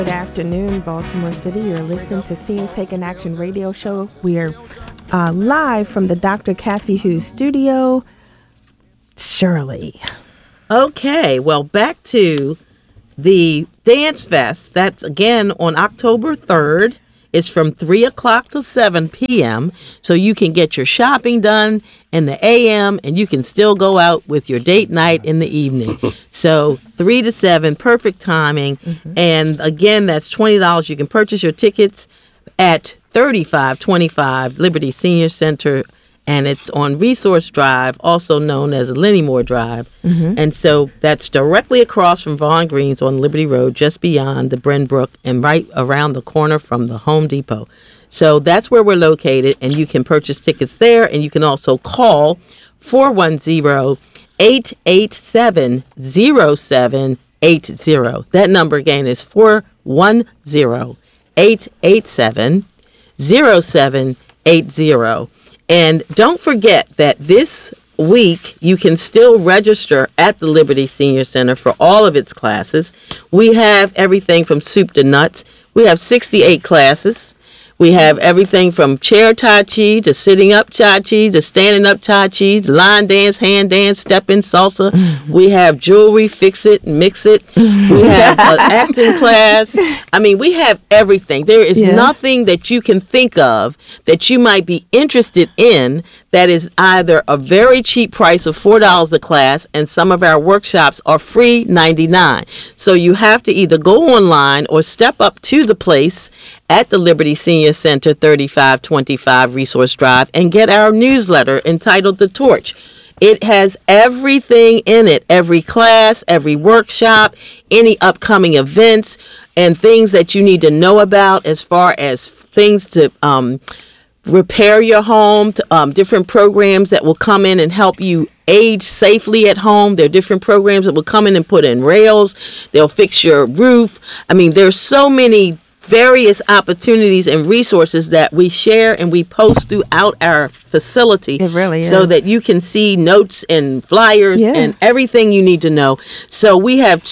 Good afternoon, Baltimore City. You're listening to Seniors Taking Action radio show. We are live from the Dr. Kathy Hughes studio. Shirley. Okay, well, back to the Dance Fest. That's again on October 3rd. It's from 3 o'clock to 7 p.m. So you can get your shopping done in the a.m. and you can still go out with your date night in the evening. So 3 to 7, perfect timing. Mm-hmm. And again, that's $20. You can purchase your tickets at 3525 Liberty Senior Center. And it's on Resource Drive, also known as Lennymore Drive. Mm-hmm. And so that's directly across from Vaughn Greens on Liberty Road, just beyond the Brenbrook and right around the corner from the Home Depot. So that's where we're located, and you can purchase tickets there, and you can also call 410-887-0780. That number again is 410-887-0780. And don't forget that this week you can still register at the Liberty Senior Center for all of its classes. We have everything from soup to nuts. We have 68 classes. We have everything from chair Tai Chi to sitting up Tai Chi to standing up Tai Chi, line dance, hand dance, step-in salsa. Mm-hmm. We have jewelry, fix it, mix it. We have an acting class. I mean, we have everything. There is nothing that you can think of that you might be interested in that is either a very cheap price of $4 a class, and some of our workshops are free $99. So you have to either go online or step up to the place at the Liberty Senior Center, 3525 Resource Drive, and get our newsletter entitled The Torch. It has everything in it, every class, every workshop, any upcoming events, and things that you need to know about as far as things to repair your home, different programs that will come in and help you age safely at home. There are different programs that will come in and put in rails. They'll fix your roof. I mean, there's so many various opportunities and resources that we share and we post throughout our facility. It really is. So that you can see notes and flyers and everything you need to know. So we have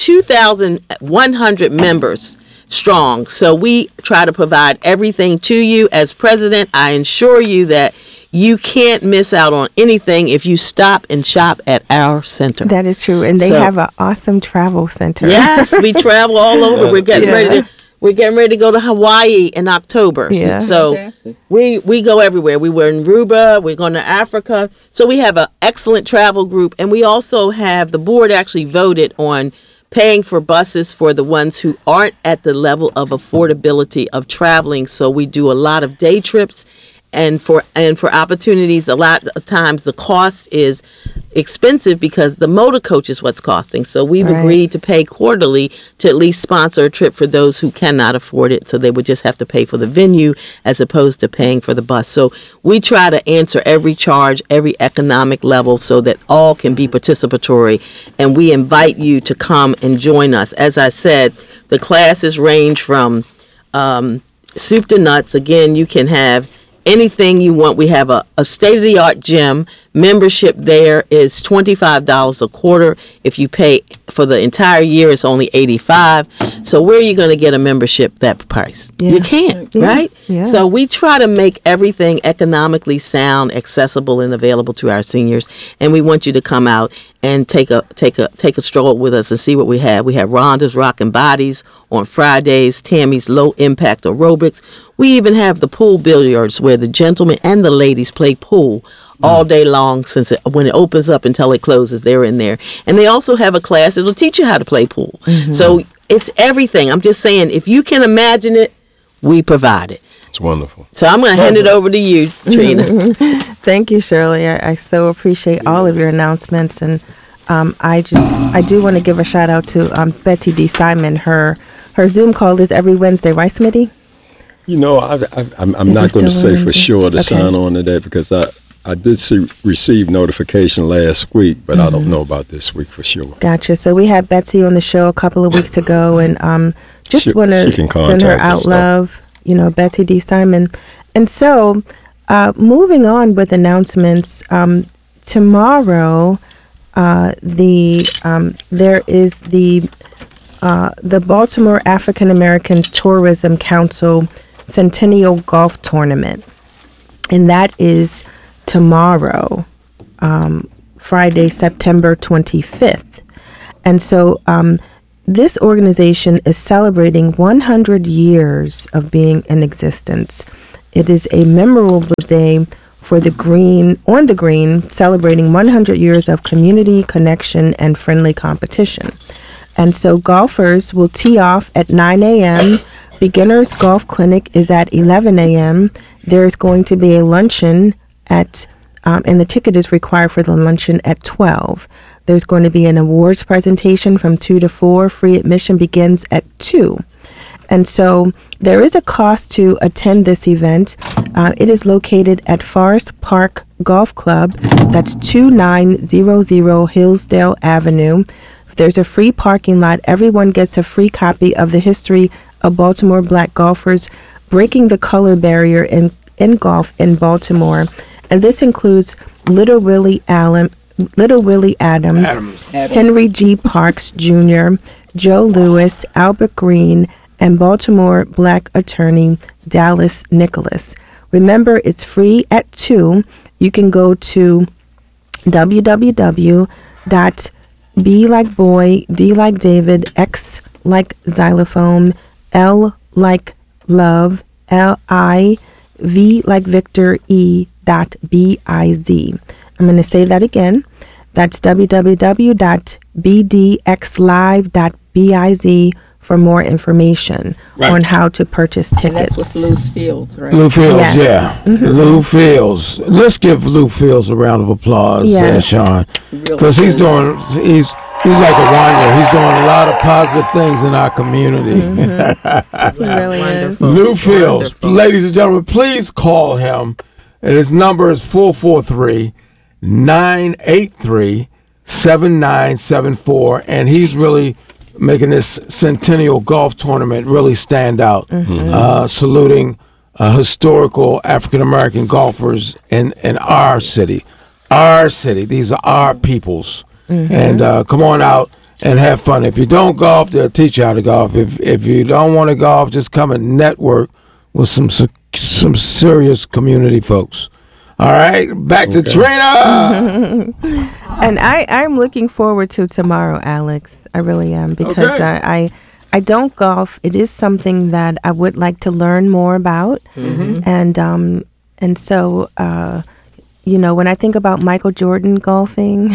2,100 members strong. So we try to provide everything to you. As president, I assure you that you can't miss out on anything if you stop and shop at our center. That is true. And they have an awesome travel center. Yes, we travel all over. We're getting ready to go to Hawaii in October. Yeah. So we go everywhere. We were in Aruba. We're going to Africa. So we have an excellent travel group. And we also have, the board actually voted on paying for buses for the ones who aren't at the level of affordability of traveling. So we do a lot of day trips. And for opportunities, a lot of times the cost is expensive because the motor coach is what's costing. So we've agreed to pay quarterly to at least sponsor a trip for those who cannot afford it. So they would just have to pay for the venue as opposed to paying for the bus. So we try to answer every charge, every economic level so that all can be participatory. And we invite you to come and join us. As I said, the classes range from soup to nuts. Again, you can have anything you want. We have a state-of-the-art gym. Membership there is $25 a quarter. If you pay for the entire year, it's only $85. So where are you going to get a membership that price? Yeah. You can't, right? Yeah. So we try to make everything economically sound, accessible, and available to our seniors. And we want you to come out and take a stroll with us and see what we have. We have Rhonda's Rockin' Bodies on Fridays, Tammy's Low Impact Aerobics. We even have the pool billiards where the gentlemen and the ladies play pool all day long when it opens up until it closes. They're in there. And they also have a class that'll teach you how to play pool. Mm-hmm. So it's everything. I'm just saying, if you can imagine it, we provide it. It's wonderful. So I'm going to hand it over to you, Trina. Thank you, Shirley. I so appreciate all of your announcements. And I do want to give a shout out to Betsy D. Simon. Her Zoom call is every Wednesday, right, Smitty? You know, I'm not going to say for sure to sign on to that because I did receive notification last week, but I don't know about this week for sure. Gotcha. So we had Betsy on the show a couple of weeks ago, and just want to send her out love. You know, Betsy D. Simon. And so, moving on with announcements, tomorrow, there is the the Baltimore African American Tourism Council Centennial Golf Tournament. And that is tomorrow, Friday, September 25th. And so this organization is celebrating 100 years of being in existence. It is a memorable day for the green, on the green, celebrating 100 years of community connection and friendly competition. And so golfers will tee off at 9 a.m. Beginners Golf Clinic is at 11 a.m. There's going to be a luncheon at, and the ticket is required for the luncheon at 12. There's going to be an awards presentation from 2 to 4. Free admission begins at 2. And so there is a cost to attend this event. It is located at Forest Park Golf Club. That's 2900 Hillsdale Avenue. There's a free parking lot. Everyone gets a free copy of the history of Baltimore Black golfers breaking the color barrier in golf in Baltimore. And this includes Little Willie Adams, Henry G. Parks Jr., Joe Lewis, Albert Green, and Baltimore Black attorney Dallas Nicholas. Remember, it's free at 2. You can go to www.B like boy, D like David, X like xylophone, L like love, LIV like Victor, E.biz. I'm going to say that again. That's www.bdxlive.biz for more information on how to purchase tickets. And that's with Lou Fields, right? Lou Fields, yes. Yeah. Mm-hmm. Lou Fields. Let's give Lou Fields a round of applause, Sean, because he's like a wonder. He's doing a lot of positive things in our community. Mm-hmm. He really is. Lou Fields, ladies and gentlemen, please call him. His number is 443-983-7974, and he's really making this Centennial Golf Tournament really stand out, saluting historical African-American golfers in our city. Our city. These are our peoples. And come on out and have fun. If you don't golf, they'll teach you how to golf. If you don't want to golf, just come and network with some serious community folks. All right, back to Trina. And I'm looking forward to tomorrow, Alex. I really am, because I don't golf. It is something that I would like to learn more about, and so when I think about Michael Jordan golfing,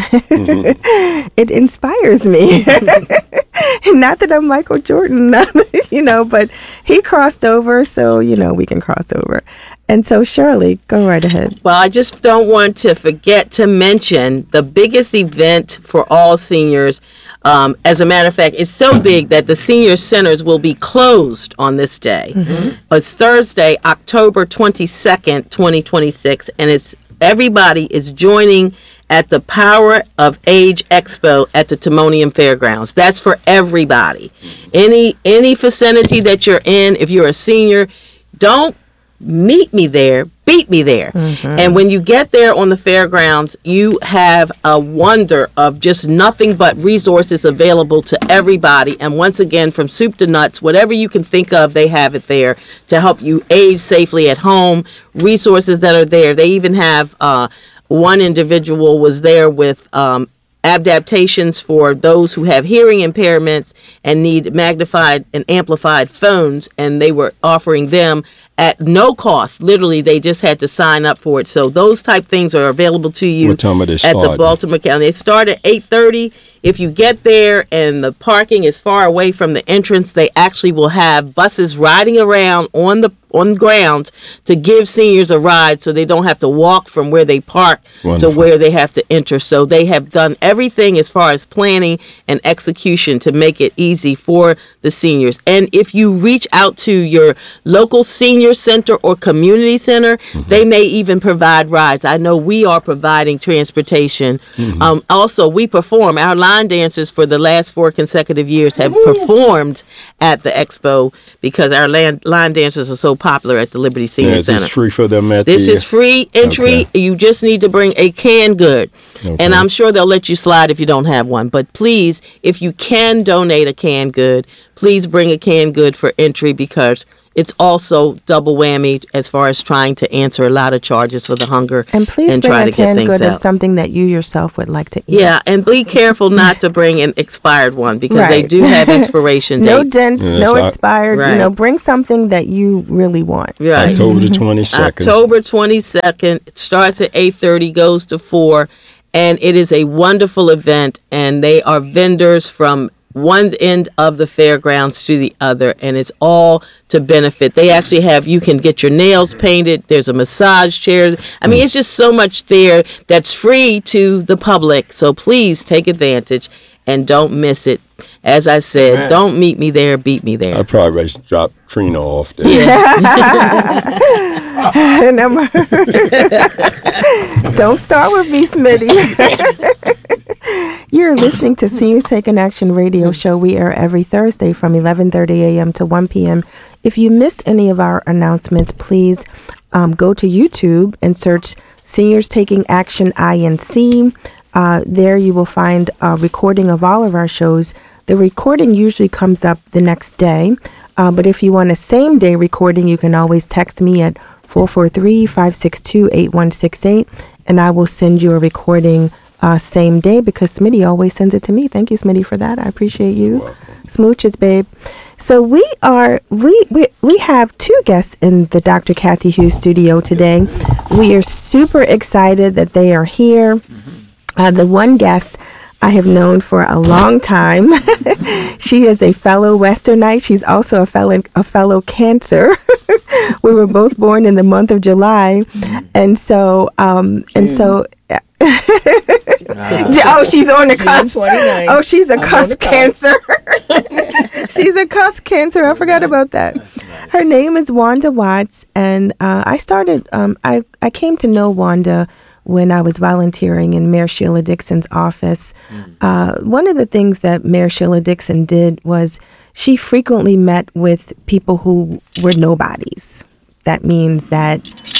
it inspires me. Not that I'm Michael Jordan, but he crossed over, so, we can cross over. And so, Shirley, go right ahead. Well, I just don't want to forget to mention the biggest event for all seniors. As a matter of fact, it's so big that the senior centers will be closed on this day. It's Thursday, October 22nd, 2026, and everybody is joining at the Power of Age Expo at the Timonium Fairgrounds. That's for everybody. Any vicinity that you're in, if you're a senior, don't meet me there, beat me there. And when you get there on the fairgrounds, you have a wonder of just nothing but resources available to everybody. And once again, from soup to nuts, whatever you can think of, they have it there to help you age safely at home. Resources that are there. They even have one individual was there with adaptations for those who have hearing impairments and need magnified and amplified phones, and they were offering them at no cost. Literally, they just had to sign up for it. So those type things are available to you at the Baltimore County. They start at 8:30. If you get there and the parking is far away from the entrance, they actually will have buses riding around on the grounds to give seniors a ride, so they don't have to walk from where they park to where they have to enter. So they have done everything as far as planning and execution to make it easy for the seniors. And if you reach out to your local senior center or community center, they may even provide rides. I know we are providing transportation. Also, we perform. Our line dancers for the last 4 consecutive years have performed at the expo because our line dancers are so popular at the Liberty Senior Center. Is this free for them at This is free entry. Okay. You just need to bring a canned good. Okay. And I'm sure they'll let you slide if you don't have one. But please, if you can donate a canned good, please bring a canned good for entry, because it's also double whammy as far as trying to answer a lot of charges for the hunger and please and bring try a to get things good out. Of something that you yourself would like to eat. Yeah, and be careful not to bring an expired one, because they do have expiration dates. No dents, no expired. Right. You know, bring something that you really want. Right. October the 22nd. October 22nd. It starts at 8:30, goes to 4, and it is a wonderful event. And they are vendors from one end of the fairgrounds to the other, and it's all to benefit. They actually have, you can get your nails painted. There's a massage chair. I mean, it's just so much there that's free to the public. So please take advantage and don't miss it. As I said, don't meet me there, beat me there. I'd probably drop Trina off there. Yeah. Don't start with me, Smitty. You're listening to Seniors Taking Action Radio Show. We air every Thursday from 11:30 a.m. to 1 p.m. If you missed any of our announcements, please go to YouTube and search Seniors Taking Action INC. There you will find a recording of all of our shows. The recording usually comes up the next day. But if you want a same-day recording, you can always text me at 443-562-8168, and I will send you a recording same day, because Smitty always sends it to me. Thank you, Smitty, for that. I appreciate you. Smooches, babe. So we have two guests in the Dr. Kathy Hughes studio today. We are super excited that they are here. The one guest I have known for a long time. She is a fellow Westernite. She's also a fellow Cancer. We were both born in the month of July, and so she's on the cusp. Oh, she's a cusp Cancer. She's a cusp Cancer. I forgot about that. Her name is Wanda Watts, and I came to know Wanda when I was volunteering in Mayor Sheila Dixon's office. One of the things that Mayor Sheila Dixon did was she frequently met with people who were nobodies. That means that,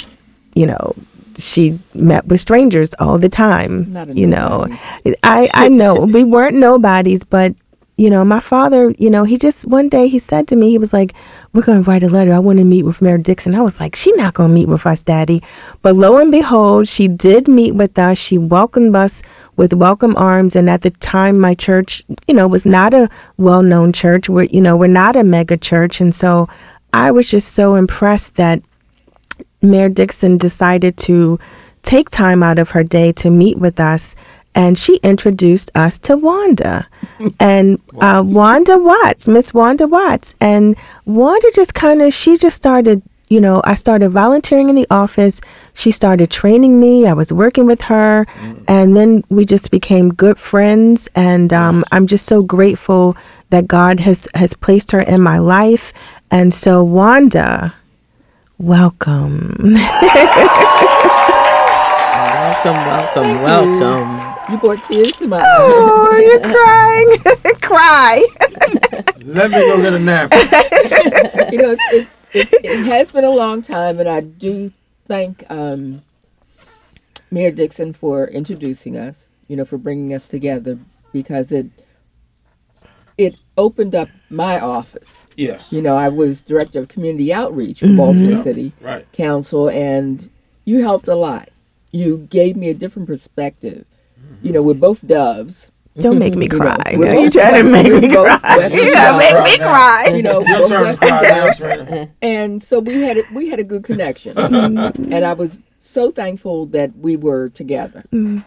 she met with strangers all the time. I know we weren't nobodies, but my father, he just, one day he said to me, he was like, we're going to write a letter. I want to meet with Mayor Dixon. I was like, she's not going to meet with us, Daddy. But lo and behold, she did meet with us. She welcomed us with welcome arms. And at the time, my church, was not a well-known church. We're not a mega church. And so I was just so impressed that Mayor Dixon decided to take time out of her day to meet with us. And she introduced us to Wanda and Wanda Watts, Miss Wanda Watts. And Wanda she just started, I started volunteering in the office. She started training me. I was working with her. And then we just became good friends. And I'm just so grateful that God has placed her in my life. And so, Wanda, welcome. Welcome. You brought tears to my eyes. Oh, you're crying. Cry. Let me go get a nap. It has been a long time, and I do thank Mayor Dixon for introducing us, for bringing us together, because it opened up my office. Yes. I was director of community outreach for Baltimore City Council, and you helped a lot. You gave me a different perspective. We're both doves. Don't make me cry. You trying to make me cry. You gotta make me cry. Your turn to cry. And so we had a good connection, and I was so thankful that we were together.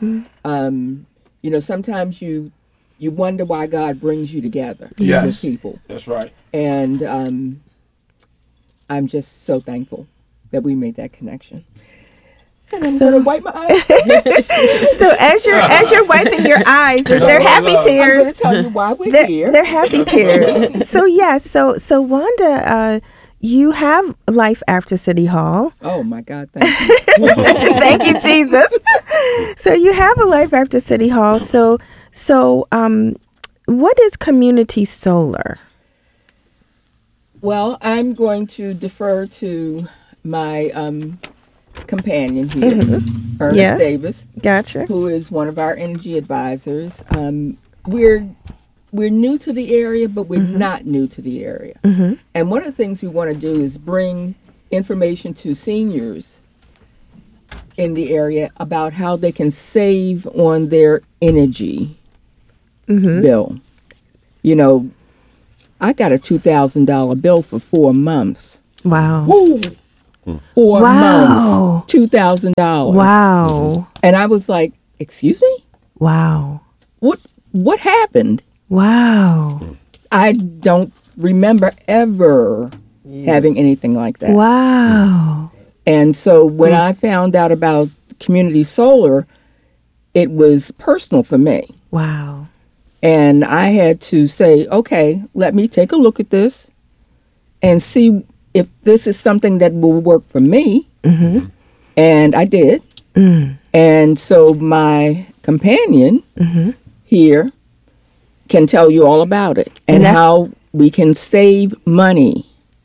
Sometimes you wonder why God brings you together with people. That's right. And I'm just so thankful that we made that connection. And I'm gonna wipe my eyes. So as you're wiping your eyes, they're happy tears. I'm gonna tell you why we're here. They're happy tears. So so Wanda, you have life after City Hall. Oh my God, thank you. Thank you, Jesus. So you have a life after City Hall. So what is Community Solar? Well, I'm going to defer to my companion here, Ernest Davis. Gotcha. Who is one of our energy advisors. We're new to the area, but we're not new to the area. And one of the things we want to do is bring information to seniors in the area about how they can save on their energy bill. You know, I got a $2,000 bill for 4 months. Wow. Woo. 4 months, $2,000. Wow. And I was like, excuse me? Wow. What happened? Wow. I don't remember ever having anything like that. Wow. And so when I found out about community solar, it was personal for me. Wow. And I had to say, okay, let me take a look at this and see if this is something that will work for me. And I did. And so my companion here can tell you all about it and how we can save money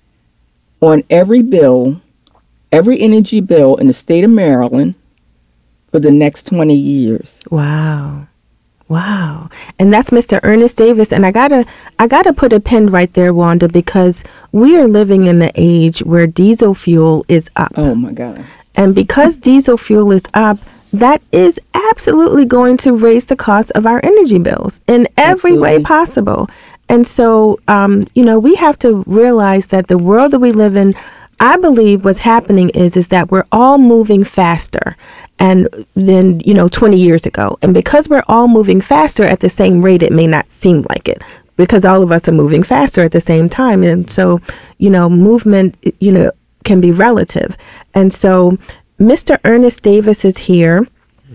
on every bill, every energy bill in the state of Maryland for the next 20 years. Wow. Wow. And that's Mr. Ernest Davis. And I gotta put a pin right there, Wanda, because we are living in an age where diesel fuel is up. Oh my God. And because diesel fuel is up, that is absolutely going to raise the cost of our energy bills in every way possible. And so, we have to realize that the world that we live in, I believe what's happening is that we're all moving faster and than 20 years ago. And because we're all moving faster at the same rate, it may not seem like it because all of us are moving faster at the same time. And so, movement, can be relative. And so Mr. Ernest Davis is here.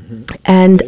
And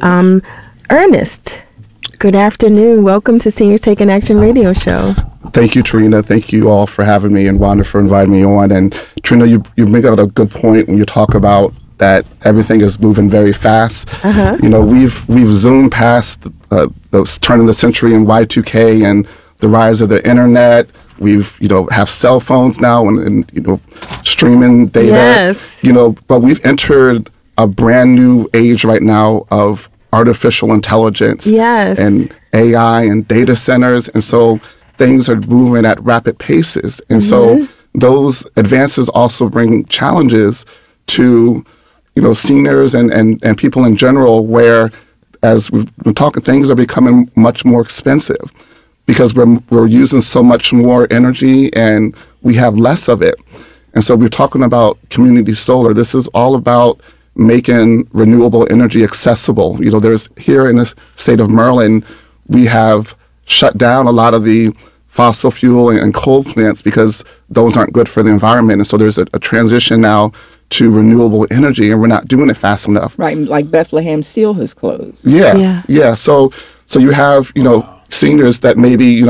Ernest, good afternoon. Welcome to Seniors Taking Action Radio Show. Thank you, Trina. Thank you all for having me, and Wanda for inviting me on. And Trina, you make out a good point when you talk about that everything is moving very fast. We've zoomed past the turn of the century and Y2K and the rise of the internet. We've have cell phones now and streaming data. Yes. But we've entered a brand new age right now of artificial intelligence. Yes. And AI and data centers, and so things are moving at rapid paces. And so those advances also bring challenges to, seniors and people in general, where, as we've been talking, things are becoming much more expensive because we're using so much more energy and we have less of it. And so we're talking about community solar. This is all about making renewable energy accessible. There's here in the state of Maryland, we have shut down a lot of the fossil fuel and coal plants because those aren't good for the environment. And so there's a transition now to renewable energy, and we're not doing it fast enough. Right, like Bethlehem Steel has closed. Yeah. So you have, seniors that maybe,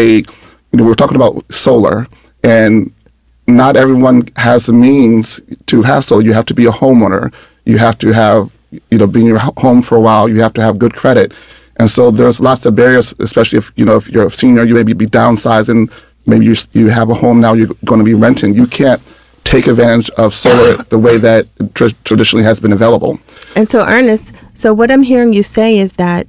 we're talking about solar, and not everyone has the means to have solar. You have to be a homeowner. You have to have, be in your home for a while. You have to have good credit. And so there's lots of barriers, especially if you're a senior, you maybe be downsizing, maybe you have a home now, you're going to be renting. You can't take advantage of solar the way that traditionally has been available. And so, Ernest, what I'm hearing you say is that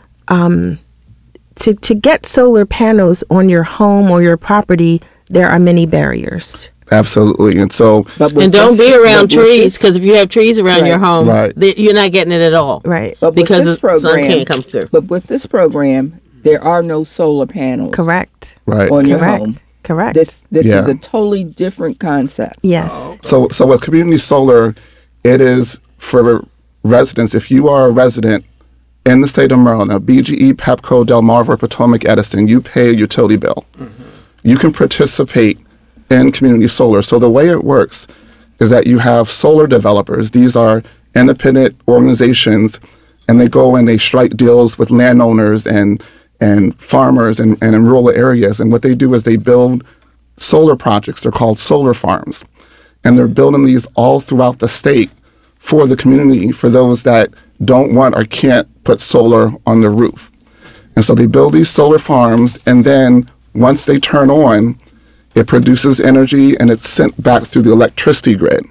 to get solar panels on your home or your property, there are many barriers. Absolutely. And so, and don't be around trees, because if you have trees around your home, you're not getting it at all. Right. But because the sun can't come through. But with this program, there are no solar panels. Correct. Right. On your home. Correct. This is a totally different concept. Yes. So with community solar, it is for residents. If you are a resident in the state of Maryland, now BGE, Pepco, Delmarva, Potomac, Edison, you pay a utility bill. You can participate in community solar. So the way it works is that you have solar developers. These are independent organizations, and they go and they strike deals with landowners and farmers and in rural areas. And what they do is they build solar projects. They're called solar farms. And they're building these all throughout the state for the community, for those that don't want or can't put solar on their roof. And so they build these solar farms, and then once they turn on, it produces energy, and it's sent back through the electricity grid.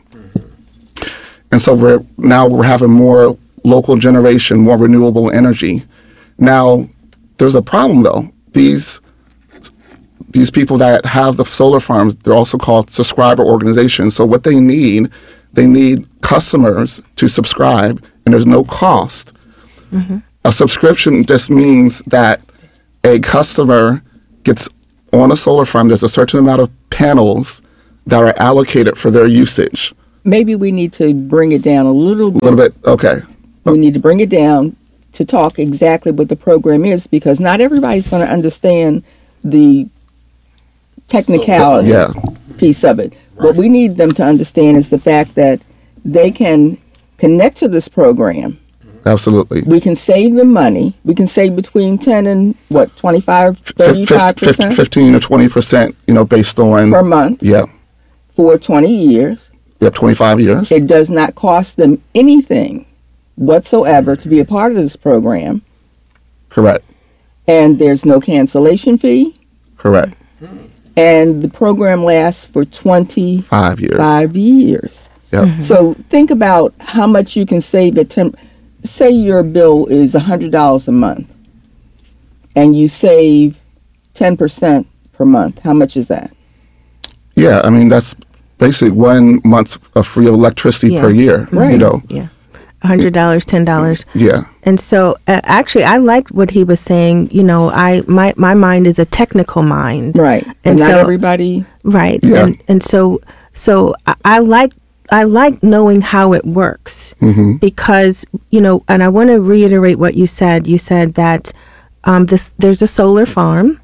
And so we're having more local generation, more renewable energy. Now, there's a problem though. These people that have the solar farms, they're also called subscriber organizations. So what they need customers to subscribe, and there's no cost. Mm-hmm. A subscription just means that a customer gets on a solar farm, there's a certain amount of panels that are allocated for their usage. Maybe we need to bring it down a little bit. Okay. We need to bring it down to talk exactly what the program is, because not everybody's going to understand the technicality piece of it. Right. What we need them to understand is the fact that they can connect to this program. Absolutely. We can save them money. We can save between 10 and 25, 35%? 15 or 20%, based on... Per month. Yeah. For 20 years. Yeah, 25 years. It does not cost them anything whatsoever to be a part of this program. Correct. And there's no cancellation fee. Correct. And the program lasts for 25 years. 5 years. Yep. Mm-hmm. So think about how much you can save at 10. Say your bill is $100 a month, and you save 10% per month. How much is that? Yeah, I mean, that's basically 1 month of free electricity per year. Right. Yeah. $100, $10. Yeah. And so actually I liked what he was saying. My mind is a technical mind. Right. And not everybody. Right. Yeah. And so I like knowing how it works, mm-hmm. because, and I want to reiterate what you said. You said that there's a solar farm,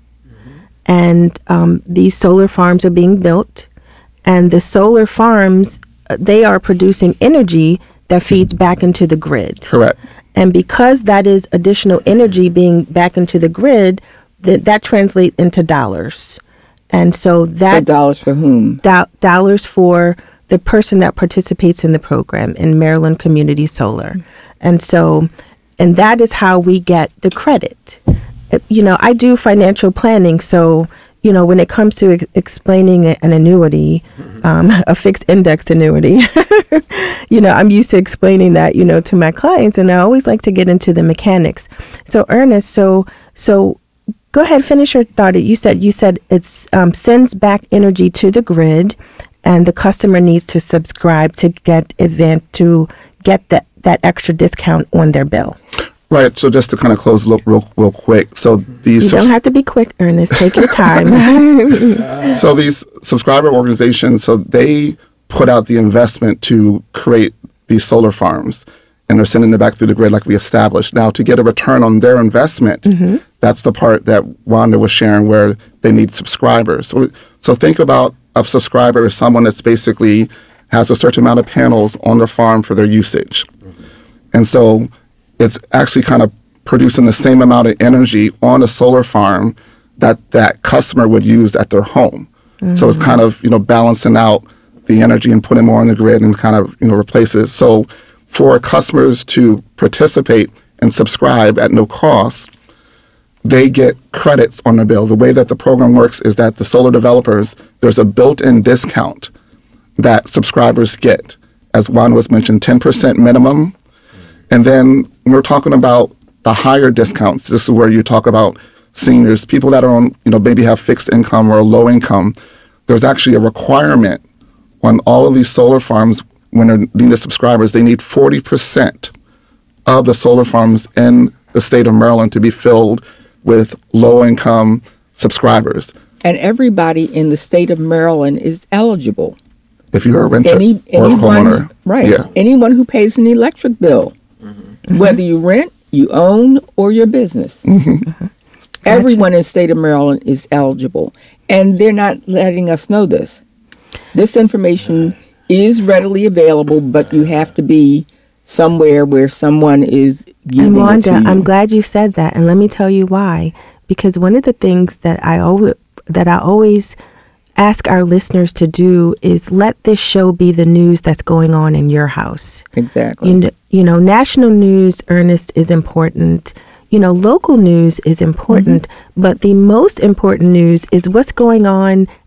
and these solar farms are being built, and the solar farms, they are producing energy that feeds back into the grid. Correct. And because that is additional energy being back into the grid, that translates into dollars. And so that... dollars for whom? Dollars for the person that participates in the program in Maryland Community Solar. And that is how we get the credit. I do financial planning, so when it comes to explaining an annuity, a fixed index annuity, I'm used to explaining that, to my clients, and I always like to get into the mechanics. So Ernest, so go ahead, finish your thought. You said it's sends back energy to the grid, and the customer needs to subscribe to get that extra discount on their bill. Right. So just to kind of close real quick. So these... You don't have to be quick, Ernest. Take your time. So these subscriber organizations, so they put out the investment to create these solar farms, and they're sending it back through the grid like we established. Now, to get a return on their investment, mm-hmm. that's the part that Wanda was sharing, where they need subscribers. So think about a subscriber as someone that's basically has a certain amount of panels on their farm for their usage. Mm-hmm. And so it's actually kind of producing the same amount of energy on a solar farm that customer would use at their home. Mm-hmm. So it's kind of, balancing out the energy and putting more on the grid and kind of, replaces. So for customers to participate and subscribe at no cost, they get credits on their bill. The way that the program works is that the solar developers, there's a built-in discount that subscribers get. As Juan was mentioned, 10% minimum. And then we're talking about the higher discounts. This is where you talk about seniors, people that are on, maybe have fixed income or low income. There's actually a requirement on all of these solar farms when they're needing subscribers. They need 40% of the solar farms in the state of Maryland to be filled with low income subscribers. And everybody in the state of Maryland is eligible. If you're a renter or a homeowner. Right. Yeah. Anyone who pays an electric bill. Mm-hmm. Whether you rent, you own, or your business. Mm-hmm. Mm-hmm. Gotcha. Everyone in the state of Maryland is eligible. And they're not letting us know this. This information is readily available, but you have to be somewhere where someone is giving it to you. I'm glad you said that, and let me tell you why. Because one of the things that I always ask our listeners to do is let this show be the news that's going on in your house. Exactly. National news, Ernest, is important. Local news is important, but the most important news is what's going on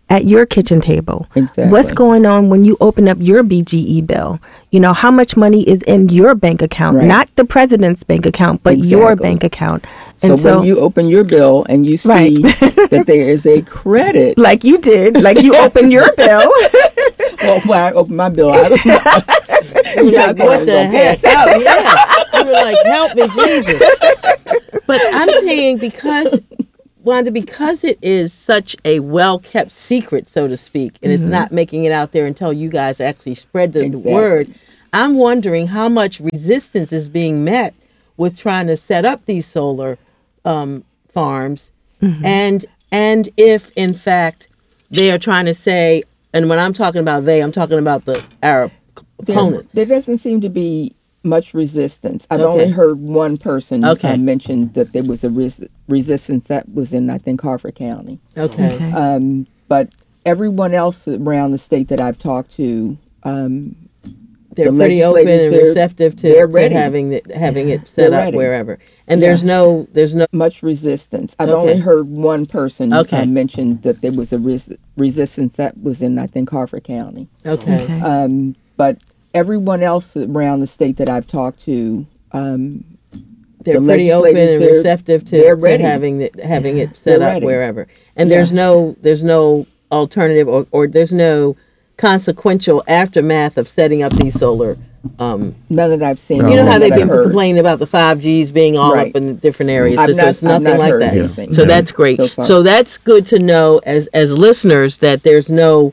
at your kitchen table? Exactly. What's going on when you open up your BGE bill? You know, how much money is in your bank account, Right. not the president's bank account, but your Exactly. bank account. So when you open your bill and you see that there is a credit. like you did, like you opened your bill. Well, when I open my bill, I don't know. You're like, what the heck? Yeah. You were like, help me, Jesus. But I'm saying because, Wanda, because it is such a well-kept secret, so to speak, and it's not making it out there until you guys actually spread the word, I'm wondering how much resistance is being met with trying to set up these solar farms, and if, in fact, they are trying to say, and when I'm talking about they, I'm talking about the Arab opponent. There doesn't seem to be much resistance. I've Okay. only heard one person Okay. mention that there was a resistance that was in, I think, Harford County. Okay. But everyone else around the state that I've talked to, They're the pretty open and legislators, receptive to ready. having it set They're up ready. wherever. And there's no much resistance. I've Okay. only heard one person Okay. mention that there was a resistance that was in, I think, Harford County. okay. But everyone else around the state that I've talked to, They're the pretty open and legislators, receptive to they're ready. having it set They're up ready. wherever. And there's no alternative or there's no consequential aftermath of setting up these solar. none that I've seen. You know how none they've that been I've heard. complaining about the 5Gs being all Right. up in different areas. I've So it's not nothing like heard that. anything. So that's great. So far. So that's good to know as listeners that there's no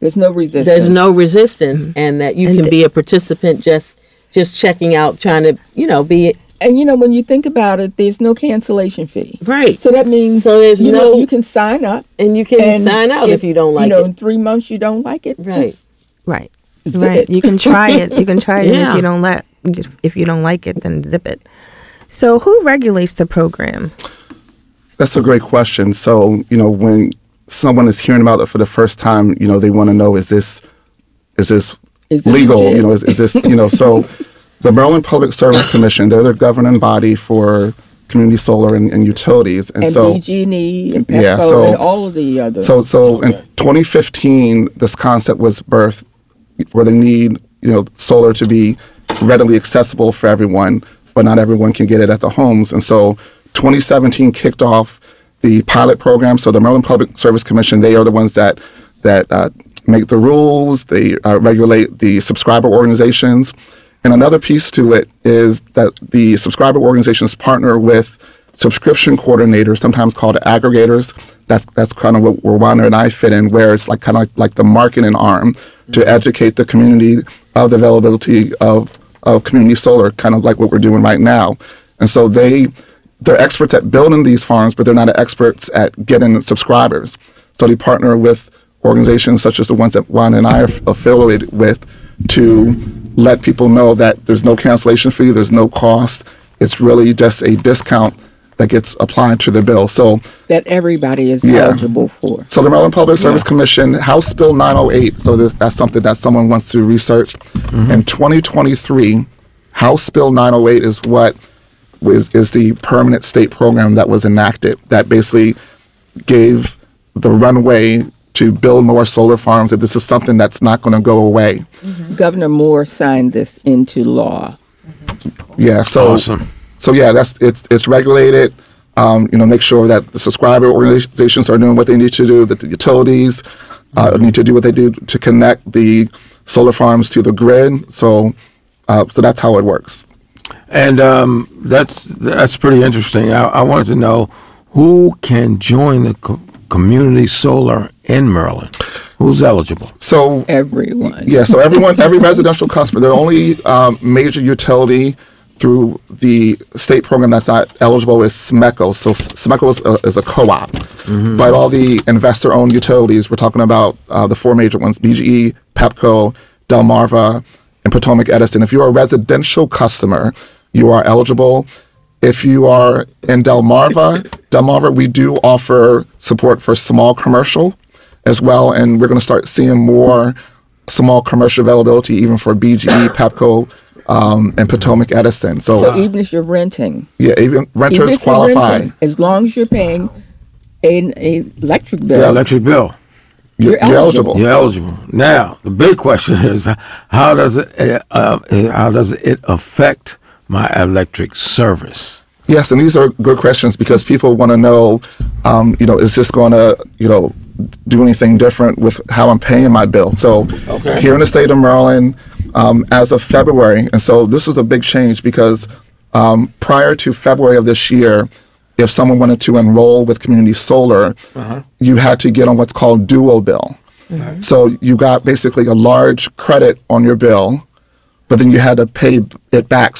resistance and that you can be a participant just checking out, trying to be. And when you think about it, there's no cancellation fee. Right. So that means there's you can sign up and you can sign out if you don't like it. In 3 months you don't like it. Right. Just Right. zip Right. it. You can try it. You can try it. Yeah. And if you don't like it, then zip it. So who regulates the program? That's a great question. So, when someone is hearing about it for the first time, they want to know, is this legal? legit? Is this, so the Maryland Public Service Commission, they're the governing body for community solar and utilities. And so BG&E and PEPCO and all of the other. So in 2015, this concept was birthed where they need, solar to be readily accessible for everyone, but not everyone can get it at the homes. And so 2017 kicked off the pilot program. So the Maryland Public Service Commission, they are the ones that make the rules. They regulate the subscriber organizations. And another piece to it is that the subscriber organizations partner with subscription coordinators, sometimes called aggregators. That's kind of where Wanda and I fit in, where it's kind of like the marketing arm to educate the community of the availability of community solar, kind of like what we're doing right now. And so they're experts at building these farms, but they're not experts at getting subscribers. So they partner with organizations such as the ones that Wanda and I are affiliated with to let people know that there's no cancellation fee, there's no cost. It's really just a discount that gets applied to the bill. So that everybody is eligible for. So the Maryland Public Service Commission, House Bill 908, so that's something that someone wants to research. In 2023, House Bill 908 is what is the permanent state program that was enacted that basically gave the runway to build more solar farms, that this is something that's not going to go away. Governor Moore signed this into law. Yeah, so Awesome. So yeah, it's regulated. Make sure that the subscriber organizations are doing what they need to do, that the utilities need to do what they do to connect the solar farms to the grid. So that's how it works. And that's pretty interesting. I wanted to know who can join the community solar in Maryland. Who's eligible? So Everyone. yeah, so every residential customer. The only major utility through the state program that's not eligible is SMECO. So SMECO is a co-op, but all the investor-owned utilities, we're talking about the four major ones: BGE, PEPCO, Delmarva, and Potomac Edison. If you're a residential customer, you are eligible. If you are in Delmarva, we do offer support for small commercial as well, and we're going to start seeing more small commercial availability even for BGE, PEPCO, and Potomac Edison. So even if you're renting, even renters if you're qualify. renting, as long as you're paying an electric bill, Yeah, electric bill. you're eligible. You're eligible. Now, the big question is, how does it affect my electric service? Yes, and these are good questions because people want to know, is this going to, do anything different with how I'm paying my bill? So here in the state of Maryland, as of February, and so this was a big change because prior to February of this year, if someone wanted to enroll with community solar, you had to get on what's called duo bill. So you got basically a large credit on your bill, but then you had to pay it back